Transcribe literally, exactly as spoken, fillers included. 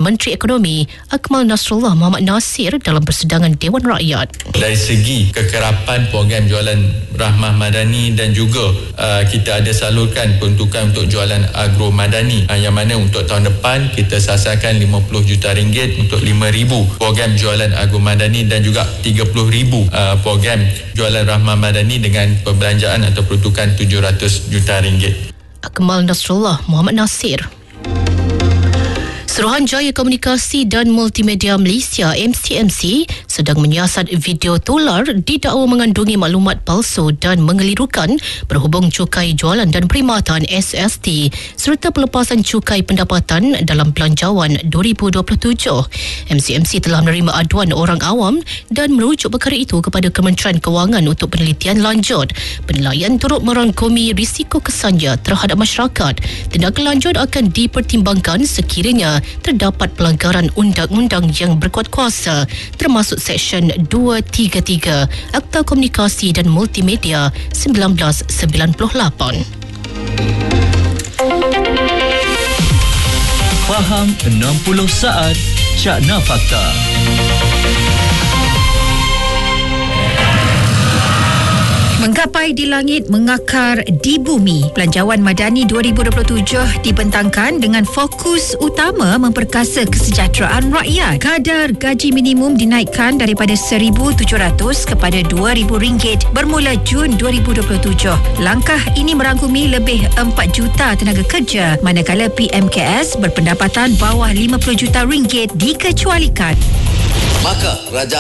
Menteri Ekonomi Akmal Nasrullah Mohamad Nasir dalam persidangan Dewan Rakyat. Dari segi kekerapan program jualan Rahmah Madani dan juga uh, kita ada salurkan peruntukan untuk jualan agro madani uh, yang mana untuk tahun depan kita sasarkan lima puluh juta ringgit untuk lima ribu program jualan agro madani dan juga tiga puluh ribu uh, program jualan Rahmah Madani dengan perbelanjaan atau peruntukan tujuh ratus juta ringgit. Akmal Nasrullah Mohamad Nasir. Suruhanjaya Komunikasi dan Multimedia Malaysia M C M C sedang menyiasat video tular didakwa mengandungi maklumat palsu dan mengelirukan berhubung cukai jualan dan perkhidmatan S S T serta pelepasan cukai pendapatan dalam Belanjawan dua ribu dua puluh tujuh. M C M C telah menerima aduan orang awam dan merujuk perkara itu kepada Kementerian Kewangan untuk penelitian lanjut. Penilaian turut merangkumi risiko kesannya terhadap masyarakat. Tindakan lanjut akan dipertimbangkan sekiranya terdapat pelanggaran undang-undang yang berkuat kuasa termasuk Seksyen dua tiga tiga Akta Komunikasi dan Multimedia seribu sembilan ratus sembilan puluh lapan. Faham enam puluh saat Cakna Fakta. Menggapai di langit, mengakar di bumi. Belanjawan Madani dua ribu dua puluh tujuh dibentangkan dengan fokus utama memperkasa kesejahteraan rakyat. Kadar gaji minimum dinaikkan daripada seribu tujuh ratus kepada dua ribu ringgit bermula Jun dua ribu dua puluh tujuh. Langkah ini merangkumi lebih empat juta tenaga kerja, manakala P M K S berpendapatan bawah lima puluh juta ringgit dikecualikan. Maka Raja